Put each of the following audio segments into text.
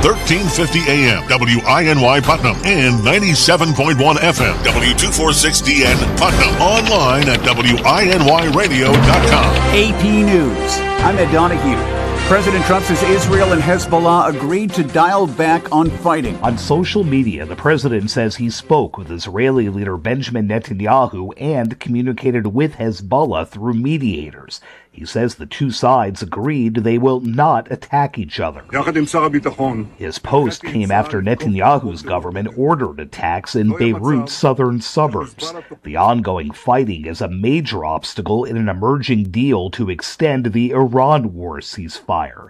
1350 AM, WINY Putnam, and 97.1 FM, W246DN Putnam. Online at WINYradio.com. AP News. I'm Ed Donahue. President Trump says Israel and Hezbollah agreed to dial back on fighting. On social media, the president says he spoke with Israeli leader Benjamin Netanyahu and communicated with Hezbollah through mediators. He says the two sides agreed they will not attack each other. His post came after Netanyahu's government ordered attacks in Beirut's southern suburbs. The ongoing fighting is a major obstacle in an emerging deal to extend the Iran war ceasefire.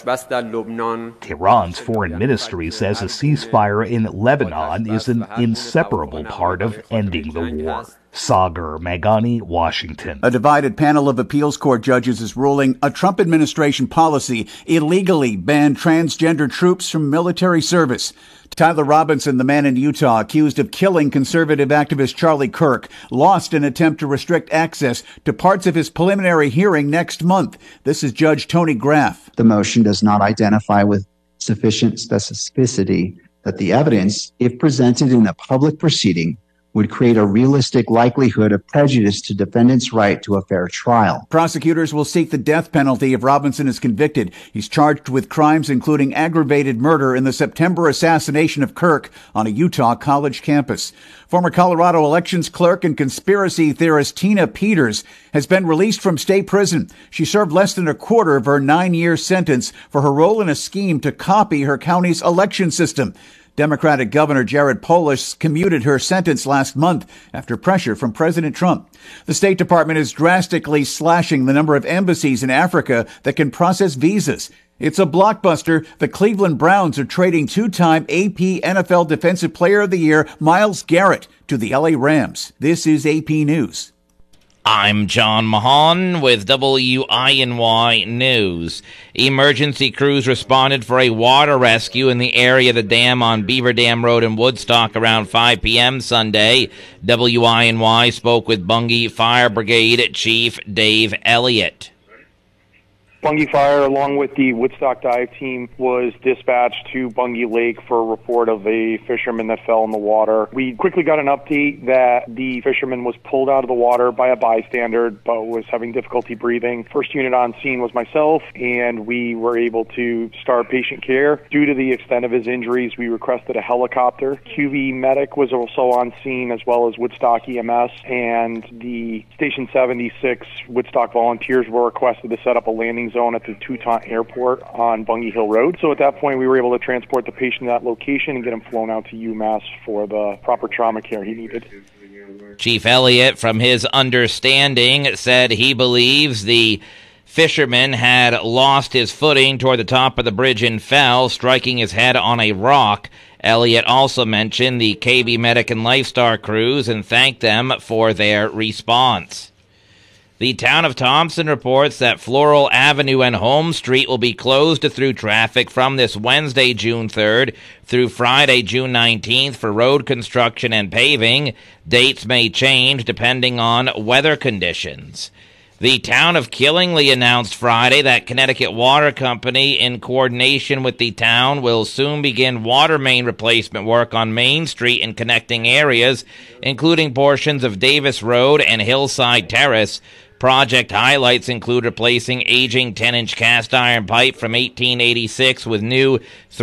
Tehran's foreign ministry says a ceasefire in Lebanon is an inseparable part of ending the war. Sagar Magani, Washington. A divided panel of appeals court judges is ruling a Trump administration policy illegally banned transgender troops from military service. Tyler Robinson, the man in Utah accused of killing conservative activist Charlie Kirk, lost an attempt to restrict access to parts of his preliminary hearing next month. This is Judge Tony Graff. The motion does not identify with sufficient specificity that the evidence, if presented in a public proceeding, would create a realistic likelihood of prejudice to defendants' right to a fair trial. Prosecutors will seek the death penalty if Robinson is convicted. He's charged with crimes including aggravated murder in the September assassination of Kirk on a Utah college campus. Former Colorado elections clerk and conspiracy theorist Tina Peters has been released from state prison. She served less than a quarter of her 9-year sentence for her role in a scheme to copy her county's election system. Democratic Governor Jared Polis commuted her sentence last month after pressure from President Trump. The State Department is drastically slashing the number of embassies in Africa that can process visas. It's a blockbuster. The Cleveland Browns are trading two-time AP NFL Defensive Player of the Year Myles Garrett to the LA Rams. This is AP News. I'm John Mahan with WINY News. Emergency crews responded for a water rescue in the area of the dam on Beaver Dam Road in Woodstock around 5 p.m. Sunday. WINY spoke with Bungie Fire Brigade Chief Dave Elliott. Bungie Fire, along with the Woodstock dive team, was dispatched to Bungie Lake for a report of a fisherman that fell in the water. We quickly got an update that the fisherman was pulled out of the water by a bystander, but was having difficulty breathing. First unit on scene was myself, and we were able to start patient care. Due to the extent of his injuries, we requested a helicopter. QV Medic was also on scene, as well as Woodstock EMS, and the Station 76 Woodstock volunteers were requested to set up a landing zone at the Toutant Airport on Bungie Hill Road. So at that point, we were able to transport the patient to that location and get him flown out to UMass for the proper trauma care he needed. Chief Elliott, from his understanding, said he believes the fisherman had lost his footing toward the top of the bridge and fell, striking his head on a rock. Elliott also mentioned the KB Medic and Lifestar crews and thanked them for their response. The town of Thompson reports that Floral Avenue and Holmes Street will be closed to through traffic from this Wednesday, June 3rd, through Friday, June 19th for road construction and paving. Dates may change depending on weather conditions. The town of Killingly announced Friday that Connecticut Water Company, in coordination with the town, will soon begin water main replacement work on Main Street and connecting areas, including portions of Davis Road and Hillside Terrace. Project highlights include replacing aging 10-inch cast iron pipe from 1886 with new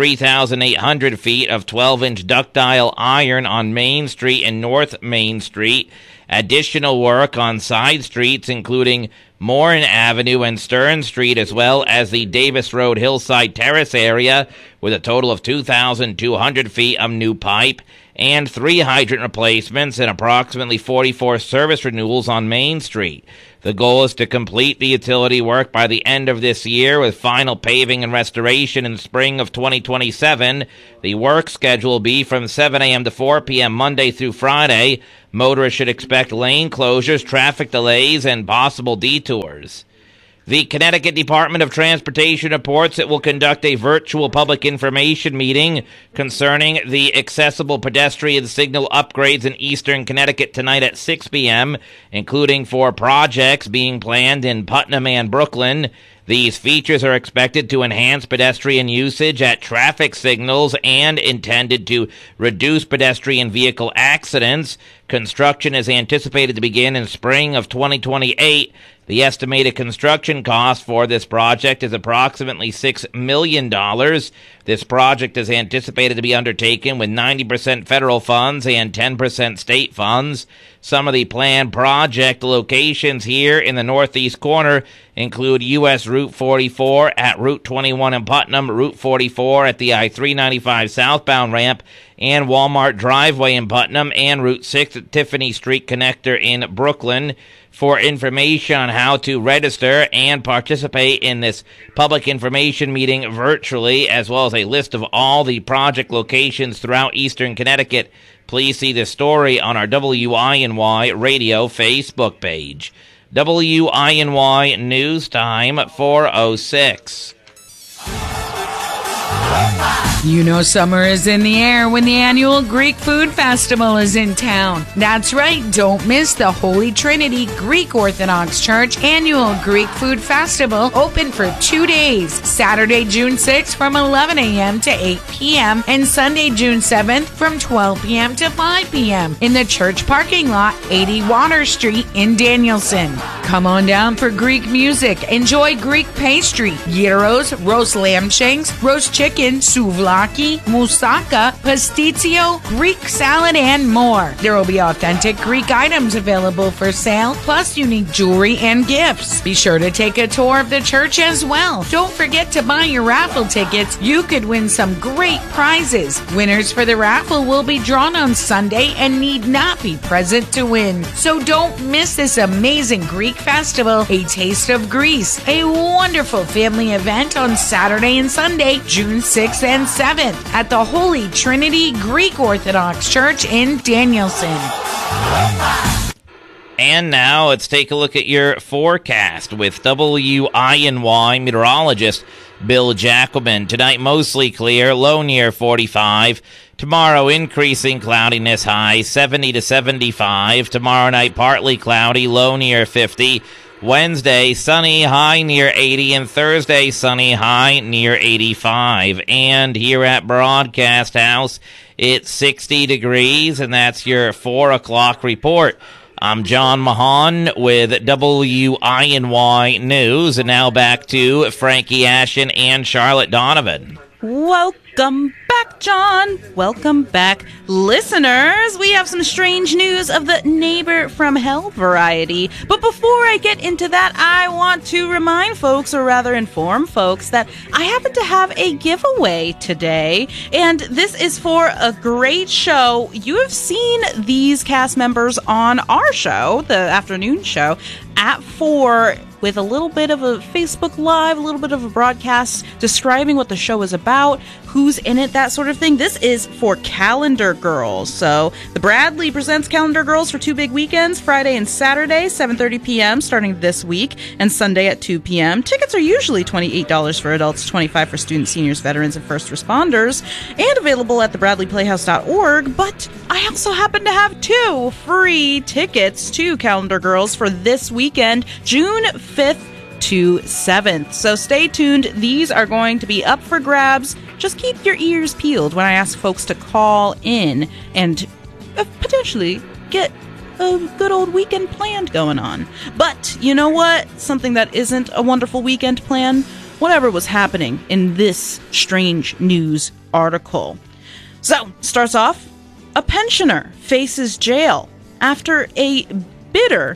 3,800 feet of 12-inch ductile iron on Main Street and North Main Street. Additional work on side streets, including Morin Avenue and Stern Street, as well as the Davis Road Hillside Terrace area, with a total of 2,200 feet of new pipe, and 3 hydrant replacements and approximately 44 service renewals on Main Street. The goal is to complete the utility work by the end of this year, with final paving and restoration in spring of 2027. The work schedule will be from 7 a.m. to 4 p.m. Monday through Friday. Motorists should expect lane closures, traffic delays, and possible detours. The Connecticut Department of Transportation reports it will conduct a virtual public information meeting concerning the accessible pedestrian signal upgrades in eastern Connecticut tonight at 6 p.m., including 4 projects being planned in Putnam and Brooklyn. These features are expected to enhance pedestrian usage at traffic signals and intended to reduce pedestrian vehicle accidents. Construction is anticipated to begin in spring of 2028. The estimated construction cost for this project is approximately $6 million. This project is anticipated to be undertaken with 90% federal funds and 10% state funds. Some of the planned project locations here in the northeast corner include U.S. Route 44 at Route 21 in Putnam, Route 44 at the I-395 southbound ramp, and Walmart driveway in Putnam, and Route 6 at Tiffany Street connector in Brooklyn. For information on how to register and participate in this public information meeting virtually, as well as a list of all the project locations throughout eastern Connecticut, please see this story on our WINY Radio Facebook page. WINY News Time 4:06. You know summer is in the air when the annual Greek Food Festival is in town. That's right, don't miss the Holy Trinity Greek Orthodox Church annual Greek Food Festival, open for 2 days, Saturday, June 6th from 11 a.m. to 8 p.m. and Sunday, June 7th from 12 p.m. to 5 p.m. in the church parking lot, 80 Water Street in Danielson. Come on down for Greek music, enjoy Greek pastry, gyros, roast lamb shanks, roast chicken, souvlaki, moussaka, pastitsio, Greek salad, and more. There will be authentic Greek items available for sale, plus unique jewelry and gifts. Be sure to take a tour of the church as well. Don't forget to buy your raffle tickets. You could win some great prizes. Winners for the raffle will be drawn on Sunday and need not be present to win. So don't miss this amazing Greek festival, A Taste of Greece, a wonderful family event on Saturday and Sunday, June 6th and 7th at the Holy Trinity Greek Orthodox Church in Danielson. And now let's take a look at your forecast with WINY meteorologist Bill Jacobin. Tonight mostly clear, low near 45. Tomorrow increasing cloudiness, high 70 to 75. Tomorrow night partly cloudy, low near 50. Wednesday, sunny, high near 80, and Thursday, sunny, high near 85. And here at Broadcast House, it's 60 degrees, and that's your 4 o'clock report. I'm John Mahan with WINY News, and now back to Frankie Ashen and Charlotte Donovan. Welcome back, John. Welcome back, listeners. We have some strange news of the neighbor from hell variety. But before I get into that, I want to remind folks, or rather inform folks, that I happen to have a giveaway today. And this is for a great show. You have seen these cast members on our show, the afternoon show, at 4, with a little bit of a Facebook Live, a little bit of a broadcast describing what the show is about, who's in it, that sort of thing. This is for Calendar Girls. So the Bradley presents Calendar Girls for 2 big weekends, Friday and Saturday, 7:30 p.m. starting this week, and Sunday at 2 p.m. Tickets are usually $28 for adults, $25 for students, seniors, veterans, and first responders, and available at thebradleyplayhouse.org. But I also happen to have 2 free tickets to Calendar Girls for this weekend, June 5th to 7th. So stay tuned. These are going to be up for grabs. Just keep your ears peeled when I ask folks to call in and potentially get a good old weekend planned going on. But you know what? Something that isn't a wonderful weekend plan? Whatever was happening in this strange news article. So, starts off, a pensioner faces jail after a bitter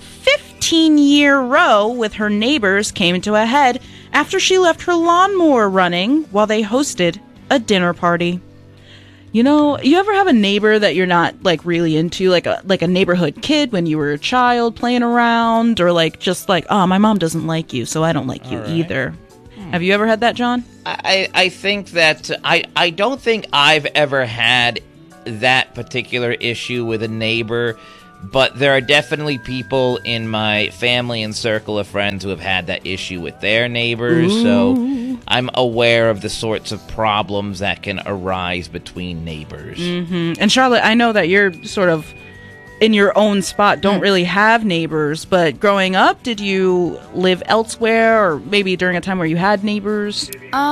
15-year row with her neighbors came to a head after she left her lawnmower running while they hosted a dinner party. You know, you ever have a neighbor that you're not like really into, like a neighborhood kid when you were a child playing around, or like just like, oh, my mom doesn't like you, so I don't like you either. Have you ever had that, John? I think that I don't think I've ever had that particular issue with a neighbor. But there are definitely people in my family and circle of friends who have had that issue with their neighbors. Ooh. So I'm aware of the sorts of problems that can arise between neighbors. Mm-hmm. And Charlotte, I know that you're sort of in your own spot, don't really have neighbors. But growing up, did you live elsewhere, or maybe during a time where you had neighbors?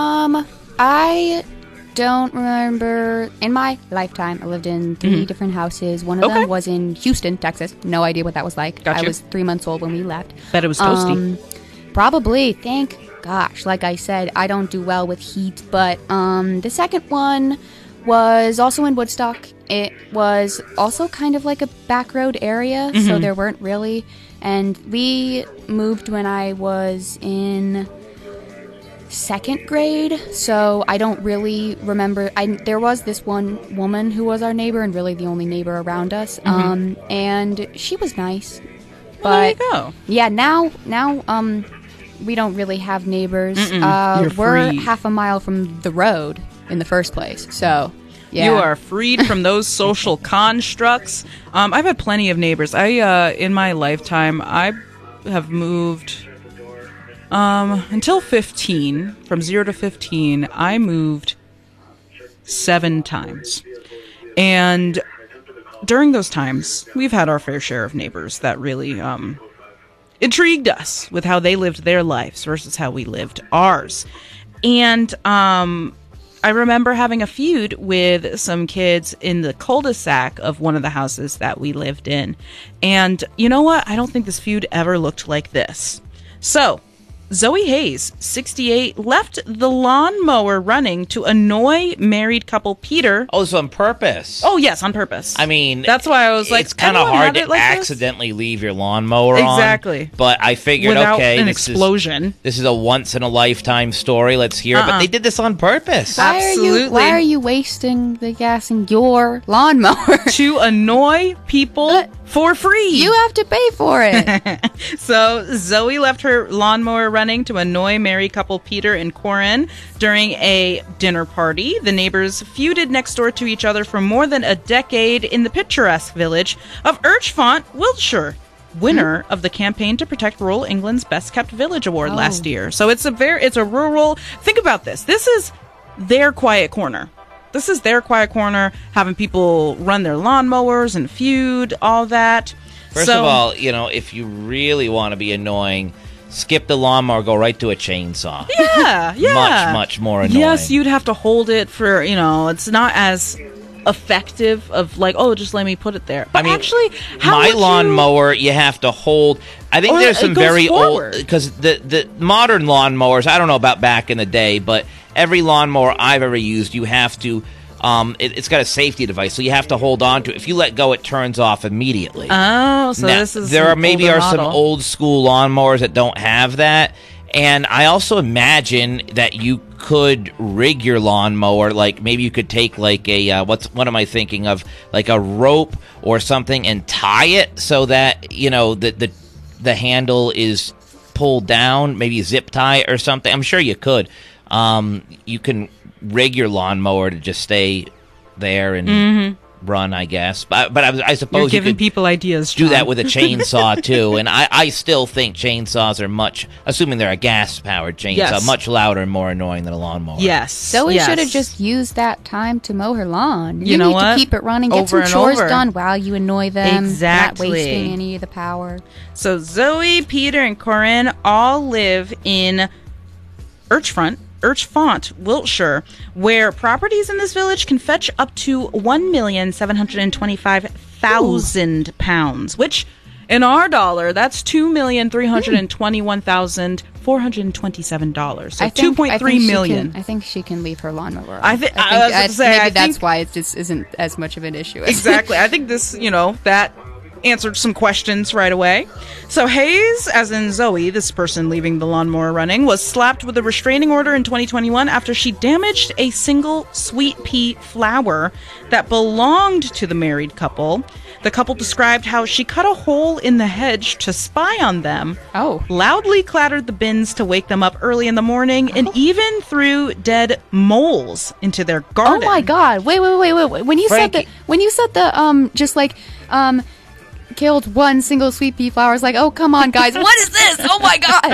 I don't remember. In my lifetime, I lived in 3 different houses. One of them was in Houston, Texas. No idea what that was like. Gotcha. I was 3 months old when we left. Bet it was toasty. Probably. Thank gosh. Like I said, I don't do well with heat. But the second one was also in Woodstock. It was also kind of like a back road area, so there weren't really. And we moved when I was in 2nd grade, so I don't really remember. There was this one woman who was our neighbor and really the only neighbor around us, and she was nice. But there you go. Yeah, now we don't really have neighbors. We're half a mile from the road in the first place, so yeah. You are freed from those social constructs. I've had plenty of neighbors. In my lifetime, I have moved until 15. From 0 to 15, I moved 7 times. And during those times, we've had our fair share of neighbors that really intrigued us with how they lived their lives versus how we lived ours. And I remember having a feud with some kids in the cul-de-sac of one of the houses that we lived in. And you know what? I don't think this feud ever looked like this. So, Zoe Hayes, 68, left the lawnmower running to annoy married couple Peter. Oh, so on purpose. Oh, yes, on purpose. I mean, that's why I was like, it's kind of hard to accidentally leave your lawnmower on. Exactly. But I figured, without okay, an explosion. This is a once-in-a-lifetime story. Let's hear it. But they did this on purpose. Absolutely. Why are you wasting the gas in your lawnmower? To annoy people for free. You have to pay for it. So Zoe left her lawnmower running to annoy married couple Peter and Corinne during a dinner party. The neighbors feuded next door to each other for more than a decade in the picturesque village of Urchfont, Wiltshire, winner of the campaign to protect rural England's Best Kept Village Award last year. So it's a rural. Think about this. This is their quiet corner. This is their quiet corner, having people run their lawnmowers and feud, all that. First of all, if you really want to be annoying, skip the lawnmower, go right to a chainsaw. Yeah. Much more annoying. Yes, you'd have to hold it for, it's not as effective of like, just let me put it there. But actually, my lawnmower, you have to hold. I think there's some very old, because the modern lawnmowers, I don't know about back in the day, but every lawnmower I've ever used, you have to, it's got a safety device, so you have to hold on to it. If you let go, it turns off immediately. Oh, so now, this is there are some model. old school lawnmowers that don't have that. And I also imagine that you could rig your lawnmower, like maybe you could take like a what am I thinking of, like a rope or something, and tie it so that the handle is pulled down, maybe zip tie it or something. I'm sure you could. You can rig your lawnmower to just stay there and run, I guess. But I suppose you're giving you could people ideas, John. do that with a chainsaw too. And I still think chainsaws are much, assuming they're a gas-powered chainsaw, much louder and more annoying than a lawnmower. Yes. So we should have just used that time to mow her lawn. You know need what? to keep it running. Get Over some chores over. done while you annoy them. Exactly. Not wasting any of the power. So Zoe, Peter, and Corinne all live in Urchfont, Wiltshire, where properties in this village can fetch up to £1,725,000, which in our dollar, that's $2,321,427. So $2.3 million. I think she can leave her lawnmower. Maybe that's why it just isn't as much of an issue. Exactly. I think this, that answered some questions right away. So Hayes, as in Zoe, this person leaving the lawnmower running, was slapped with a restraining order in 2021 after she damaged a single sweet pea flower that belonged to the married couple. The couple described how she cut a hole in the hedge to spy on them, loudly clattered the bins to wake them up early in the morning, and even threw dead moles into their garden. Oh my God! Wait! When you said the just like killed one single sweet pea flower, I was like, oh come on guys, what is this? Oh my God!